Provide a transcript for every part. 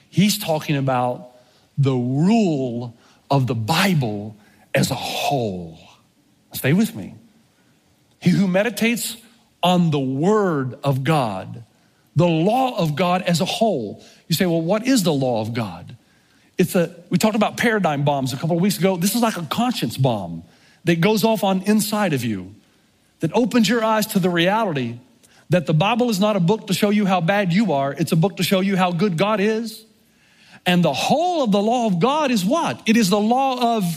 He's talking about the rule of the Bible as a whole. Stay with me. He who meditates on the word of God, the law of God as a whole. You say, well, what is the law of God? We talked about paradigm bombs a couple of weeks ago. This is like a conscience bomb that goes off on inside of you, that opens your eyes to the reality that the Bible is not a book to show you how bad you are. It's a book to show you how good God is. And the whole of the law of God is what? It is the law of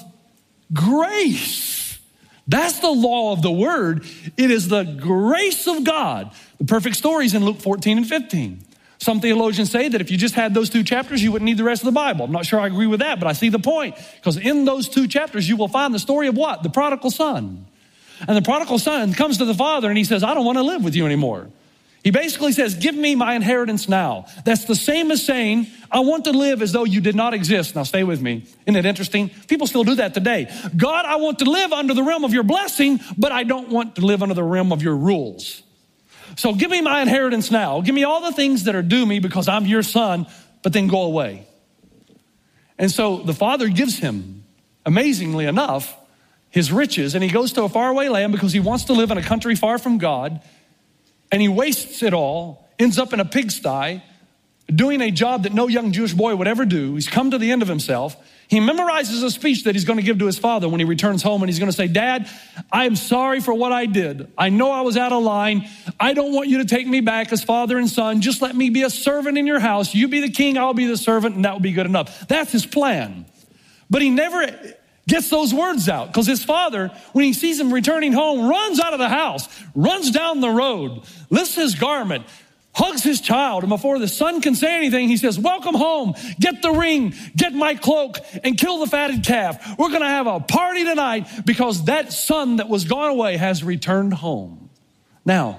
grace. That's the law of the word. It is the grace of God. The perfect story is in Luke 14 and 15. Some theologians say that if you just had those two chapters, you wouldn't need the rest of the Bible. I'm not sure I agree with that, but I see the point. Because in those two chapters, you will find the story of what? The prodigal son. And the prodigal son comes to the father and he says, I don't want to live with you anymore. He basically says, give me my inheritance now. That's the same as saying, I want to live as though you did not exist. Now stay with me. Isn't it interesting? People still do that today. God, I want to live under the realm of your blessing, but I don't want to live under the realm of your rules. So give me my inheritance now. Give me all the things that are due me because I'm your son, but then go away. And so the father gives him, amazingly enough, his riches, and he goes to a faraway land because he wants to live in a country far from God. And he wastes it all, ends up in a pigsty, doing a job that no young Jewish boy would ever do. He's come to the end of himself. He memorizes a speech that he's going to give to his father when he returns home. And he's going to say, Dad, I am sorry for what I did. I know I was out of line. I don't want you to take me back as father and son. Just let me be a servant in your house. You be the king, I'll be the servant, and that will be good enough. That's his plan. But he never gets those words out because his father, when he sees him returning home, runs out of the house, runs down the road, lifts his garment, hugs his child. And before the son can say anything, he says, welcome home, get the ring, get my cloak, and kill the fatted calf. We're going to have a party tonight because that son that was gone away has returned home. Now,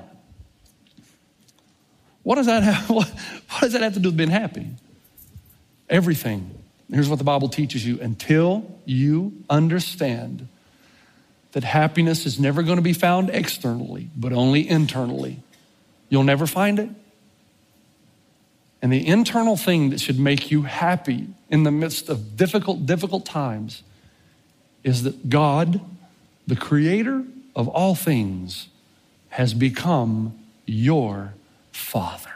what does that have to do with being happy? Everything. Here's what the Bible teaches you. Until you understand that happiness is never going to be found externally, but only internally, you'll never find it. And the internal thing that should make you happy in the midst of difficult times is that God, the creator of all things, has become your Father.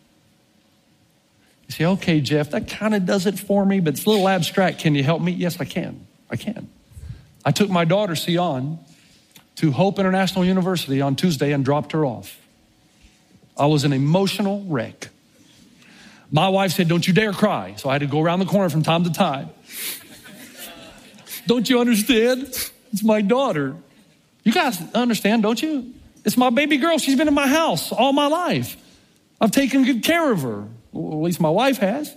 You say, okay, Jeff, that kind of does it for me, but it's a little abstract. Can you help me? Yes, I can. I took my daughter, Sion, to Hope International University on Tuesday and dropped her off. I was an emotional wreck. My wife said, don't you dare cry. So I had to go around the corner from time to time. Don't you understand? It's my daughter. You guys understand, don't you? It's my baby girl. She's been in my house all my life. I've taken good care of her. Well, at least my wife has.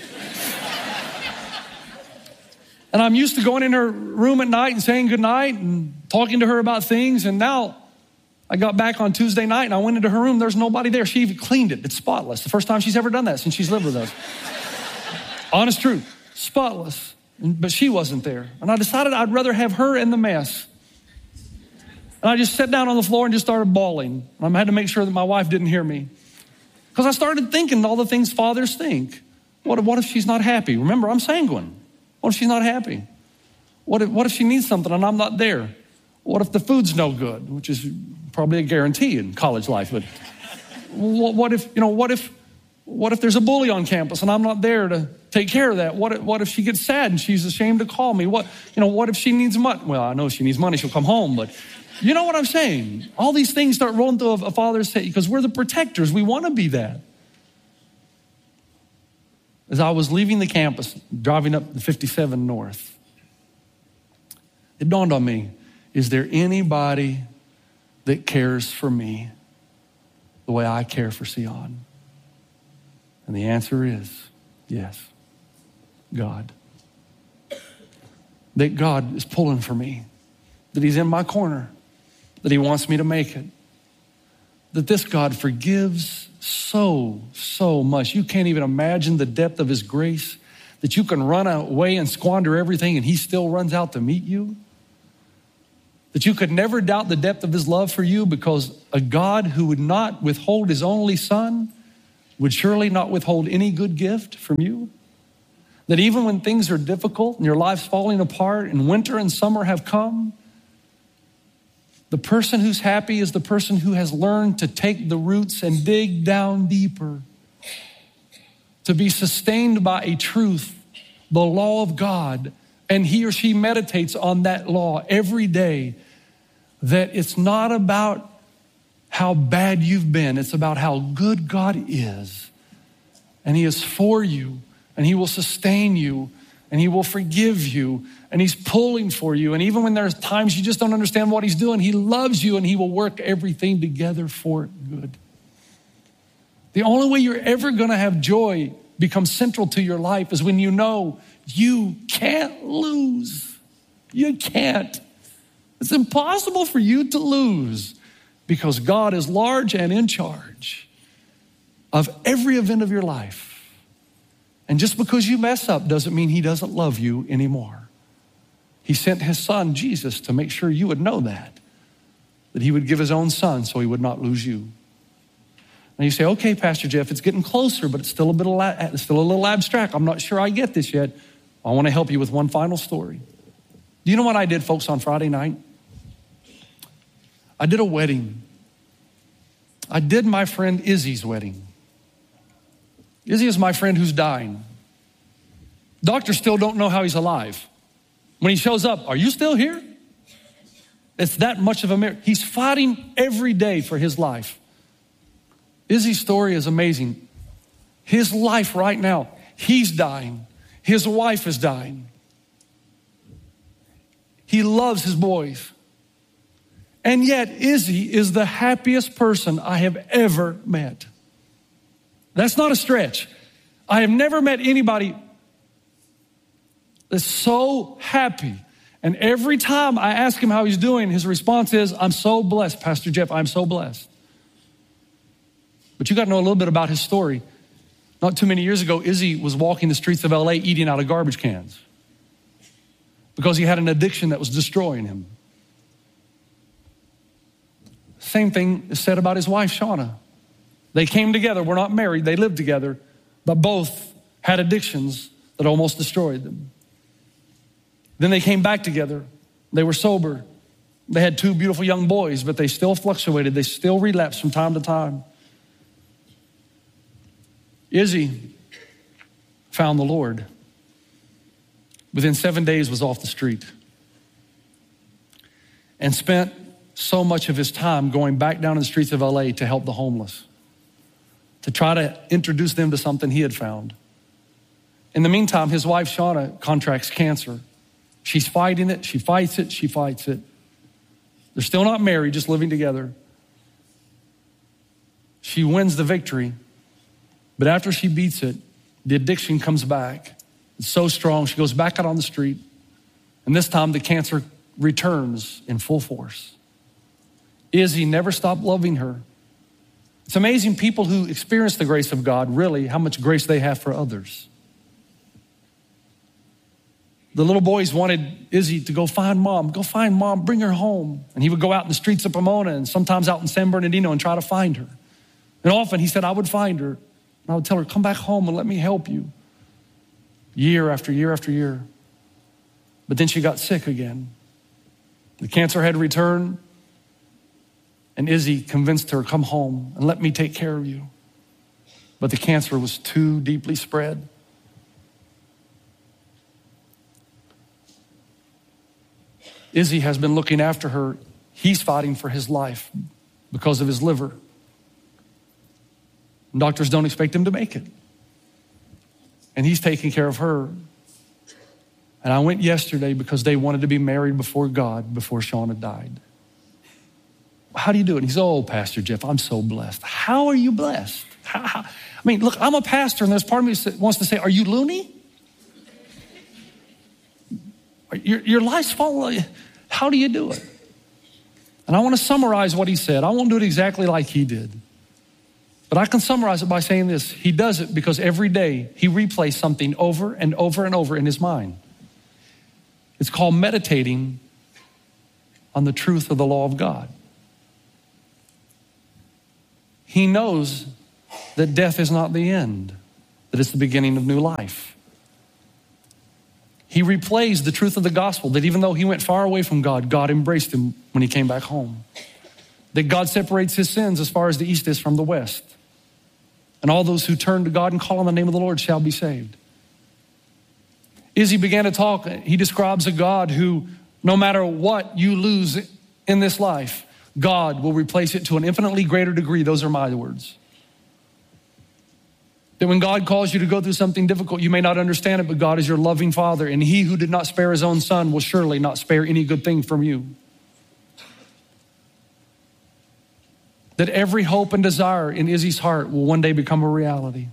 And I'm used to going in her room at night and saying goodnight and talking to her about things. And now I got back on Tuesday night and I went into her room. There's nobody there. She even cleaned it. It's spotless. The first time she's ever done that since she's lived with us. Honest truth. Spotless. But she wasn't there. And I decided I'd rather have her in the mess. And I just sat down on the floor and just started bawling. I had to make sure that my wife didn't hear me. Because I started thinking all the things fathers think. What if she's not happy? Remember, I'm sanguine. What if she's not happy? What if she needs something and I'm not there? What if the food's no good? Which is probably a guarantee in college life. But what if there's a bully on campus and I'm not there to take care of that? What if she gets sad and she's ashamed to call me? What if she needs money? Well, I know if she needs money, she'll come home, but you know what I'm saying? All these things start rolling through a father's head because we're the protectors. We want to be that. As I was leaving the campus, driving up the 57 North, it dawned on me, is there anybody that cares for me the way I care for Sion? And the answer is yes, God. That God is pulling for me, that he's in my corner, that he wants me to make it, that this God forgives so much. You can't even imagine the depth of his grace, that you can run away and squander everything and he still runs out to meet you. That you could never doubt the depth of his love for you because a God who would not withhold his only son would surely not withhold any good gift from you. That even when things are difficult and your life's falling apart and winter and summer have come, the person who's happy is the person who has learned to take the roots and dig down deeper, to be sustained by a truth, the law of God, and he or she meditates on that law every day, that it's not about how bad you've been, it's about how good God is. And he is for you, and he will sustain you, and he will forgive you, and he's pulling for you. And even when there's times you just don't understand what he's doing, he loves you, and he will work everything together for good. The only way you're ever going to have joy become central to your life is when you know you can't lose. You can't. It's impossible for you to lose because God is large and in charge of every event of your life. And just because you mess up doesn't mean he doesn't love you anymore. He sent his son, Jesus, to make sure you would know that he would give his own son so he would not lose you. Now you say, okay, Pastor Jeff, it's getting closer, but it's still a little abstract. I'm not sure I get this yet. I want to help you with one final story. Do you know what I did, folks, on Friday night? I did a wedding. I did my friend Izzy's wedding. Izzy is my friend who's dying. Doctors still don't know how he's alive. When he shows up, are you still here? It's that much of a miracle. He's fighting every day for his life. Izzy's story is amazing. His life right now, he's dying. His wife is dying. He loves his boys. And yet Izzy is the happiest person I have ever met. That's not a stretch. I have never met anybody that's so happy. And every time I ask him how he's doing, his response is, I'm so blessed, Pastor Jeff, I'm so blessed. But you got to know a little bit about his story. Not too many years ago, Izzy was walking the streets of LA eating out of garbage cans because he had an addiction that was destroying him. Same thing is said about his wife, Shauna. They came together, were not married, they lived together, but both had addictions that almost destroyed them. Then they came back together. They were sober. They had 2 beautiful young boys, but they still fluctuated. They still relapsed from time to time. Izzy found the Lord. Within 7 days was off the street and spent so much of his time going back down in the streets of LA to help the homeless, to try to introduce them to something he had found. In the meantime, his wife, Shauna, contracts cancer. She's fighting it. She fights it. She fights it. They're still not married, just living together. She wins the victory. But after she beats it, the addiction comes back. It's so strong, she goes back out on the street. And this time the cancer returns in full force. Izzy never stopped loving her. It's amazing people who experience the grace of God, really, how much grace they have for others. The little boys wanted Izzy to go find mom, bring her home. And he would go out in the streets of Pomona and sometimes out in San Bernardino and try to find her. And often he said, I would find her. And I would tell her, come back home and let me help you. Year after year after year. But then she got sick again. The cancer had returned. And Izzy convinced her, come home and let me take care of you. But the cancer was too deeply spread. Izzy has been looking after her. He's fighting for his life because of his liver. And doctors don't expect him to make it. And he's taking care of her. And I went yesterday because they wanted to be married before God before Shauna died. How do you do it? He said, oh, Pastor Jeff, I'm so blessed. How are you blessed? I mean, look, I'm a pastor, and there's part of me that wants to say, are you loony? Your life's falling. How do you do it? And I want to summarize what he said. I won't do it exactly like he did. But I can summarize it by saying this. He does it because every day he replays something over and over and over in his mind. It's called meditating on the truth of the law of God. He knows that death is not the end, that it's the beginning of new life. He replays the truth of the gospel that even though he went far away from God, God embraced him when he came back home. That God separates his sins as far as the east is from the west. And all those who turn to God and call on the name of the Lord shall be saved. As he began to talk, he describes a God who, no matter what you lose in this life, God will replace it to an infinitely greater degree. Those are my words. That when God calls you to go through something difficult, you may not understand it, but God is your loving Father, and he who did not spare his own son will surely not spare any good thing from you. That every hope and desire in Izzy's heart will one day become a reality.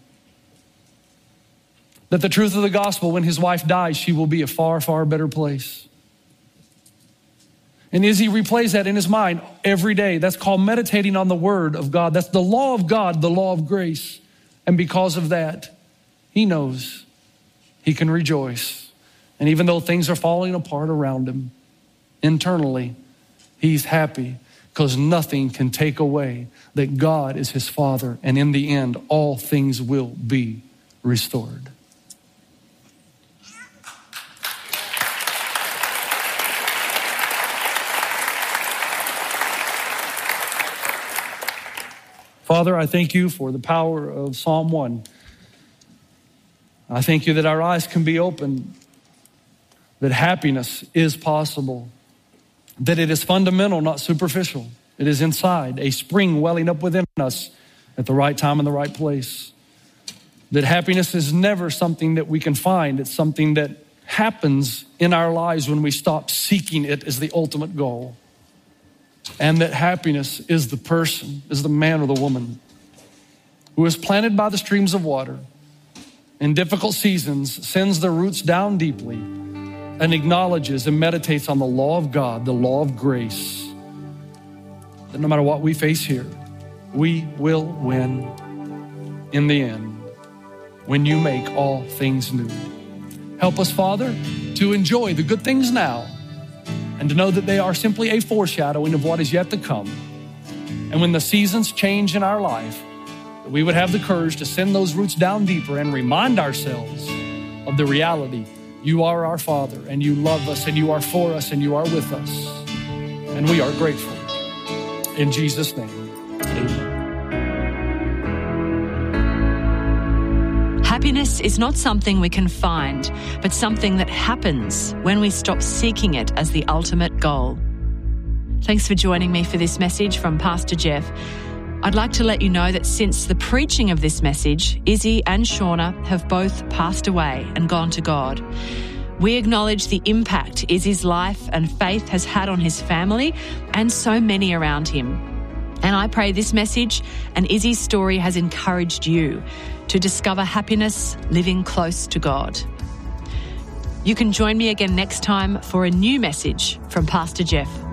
That the truth of the gospel, when his wife dies, she will be a far, far better place. And Izzy replays that in his mind every day. That's called meditating on the word of God. That's the law of God, the law of grace. And because of that, he knows he can rejoice. And even though things are falling apart around him, internally, he's happy because nothing can take away that God is his Father. And in the end, all things will be restored. Father, I thank you for the power of Psalm 1. I thank you that our eyes can be opened, that happiness is possible, that it is fundamental, not superficial. It is inside, a spring welling up within us at the right time and the right place. That happiness is never something that we can find. It's something that happens in our lives when we stop seeking it as the ultimate goal. And that happiness is the person, is the man or the woman who is planted by the streams of water, in difficult seasons, sends their roots down deeply and acknowledges and meditates on the law of God, the law of grace. That no matter what we face here, we will win in the end when you make all things new. Help us, Father, to enjoy the good things now and to know that they are simply a foreshadowing of what is yet to come. And when the seasons change in our life, that we would have the courage to send those roots down deeper and remind ourselves of the reality. You are our Father, and you love us, and you are for us, and you are with us. And we are grateful. In Jesus' name, amen. Happiness is not something we can find, but something that happens when we stop seeking it as the ultimate goal. Thanks for joining me for this message from Pastor Jeff. I'd like to let you know that since the preaching of this message, Izzy and Shauna have both passed away and gone to God. We acknowledge the impact Izzy's life and faith has had on his family and so many around him. And I pray this message and Izzy's story has encouraged you to discover happiness living close to God. You can join me again next time for a new message from Pastor Jeff.